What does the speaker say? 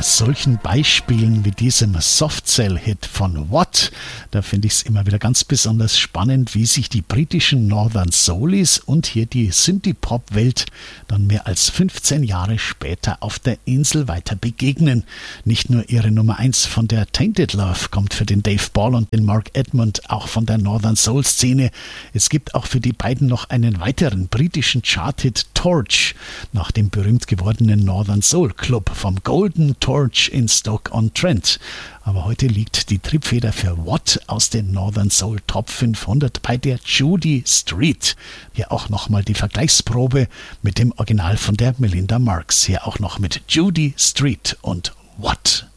solchen Beispielen wie diesem Soft-Cell-Hit von What, da finde ich es immer wieder ganz besonders spannend, wie sich die britischen Northern Soulies und hier die Synthie-Pop-Welt dann mehr als 15 Jahre später auf der Insel weiter begegnen. Nicht nur ihre Nummer 1 von der Tainted Love kommt für den Dave Ball und den Mark Edmund auch von der Northern Soul-Szene. Es gibt auch für die beiden noch einen weiteren britischen Chart-Hit, Torch, nach dem berühmt gewordenen Northern Soul Club vom Golden Torch in Stoke-on-Trent. Aber heute liegt die Triebfeder für What aus den Northern Soul Top 500 bei der Judy Street. Hier auch nochmal die Vergleichsprobe mit dem Original von der Melinda Marks. Hier auch noch mit Judy Street und What.